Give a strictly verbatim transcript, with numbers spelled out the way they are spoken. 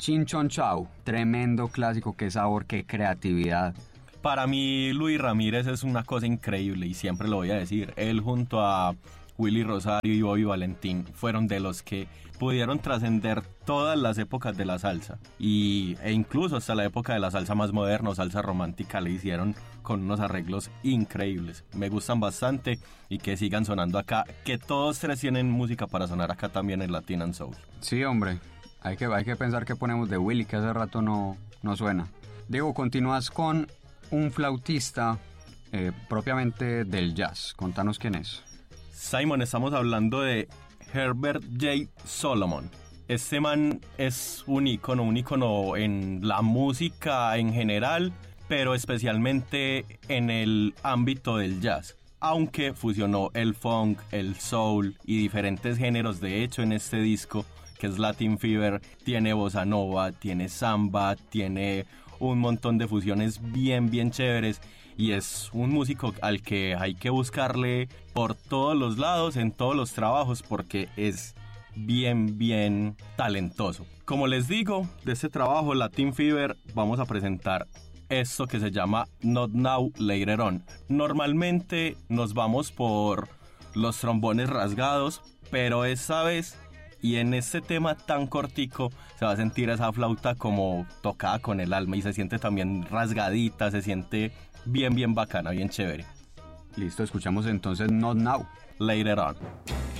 Chin Chon Chao, tremendo clásico, qué sabor, qué creatividad. Para mí Luis Ramírez es una cosa increíble y siempre lo voy a decir. Él junto a Willy Rosario y Bobby Valentín fueron de los que pudieron trascender todas las épocas de la salsa y, e incluso hasta la época de la salsa más moderna, salsa romántica, le hicieron con unos arreglos increíbles. Me gustan bastante y que sigan sonando acá, que todos tres tienen música para sonar acá también en Latin and Soul. Sí, hombre, hay que, hay que pensar que ponemos de Willy, que hace rato no, no suena. Diego, continúas con un flautista eh, propiamente del jazz. Contanos quién es. Simon, estamos hablando de Herbert J. Solomon. Este man es un ícono, un ícono en la música en general, pero especialmente en el ámbito del jazz. Aunque fusionó el funk, el soul y diferentes géneros. De hecho, en este disco, que es Latin Fever, tiene bossa nova, tiene samba, tiene un montón de fusiones bien, bien chéveres. Y es un músico al que hay que buscarle por todos los lados, en todos los trabajos, porque es bien, bien talentoso. Como les digo, de este trabajo, Latin Fever, vamos a presentar esto que se llama Not Now, Later On. Normalmente nos vamos por los trombones rasgados, pero esta vez, y en este tema tan cortico, se va a sentir esa flauta como tocada con el alma y se siente también rasgadita, se siente bien, bien bacana, bien chévere. Listo, escuchamos entonces Not Now, Later On.